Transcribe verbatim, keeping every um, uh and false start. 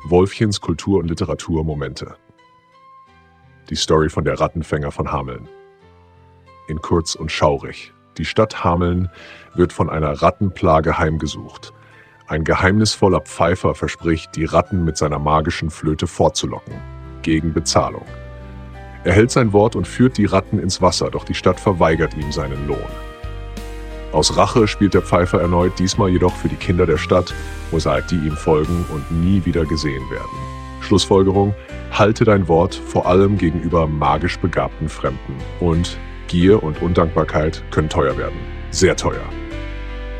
Wolfchens Kultur- und Literaturmomente. Die Story von der Rattenfänger von Hameln. In kurz und schaurig. Die Stadt Hameln wird von einer Rattenplage heimgesucht. Ein geheimnisvoller Pfeifer verspricht, die Ratten mit seiner magischen Flöte fortzulocken. Gegen Bezahlung. Er hält sein Wort und führt die Ratten ins Wasser, doch die Stadt verweigert ihm seinen Lohn. Aus Rache spielt der Pfeifer erneut, diesmal jedoch für die Kinder der Stadt, Musik, die ihm folgen und nie wieder gesehen werden. Schlussfolgerung: Halte dein Wort, vor allem gegenüber magisch begabten Fremden. Und Gier und Undankbarkeit können teuer werden. Sehr teuer.